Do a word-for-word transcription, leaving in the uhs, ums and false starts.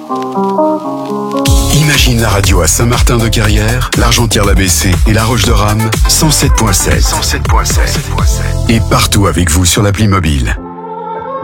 Imagine la radio à Saint-Martin-de-Carrière, l'Argentière-la-B C et La Roche-de-Rame, cent sept virgule sept. cent sept virgule sept. Et partout avec vous sur l'appli mobile.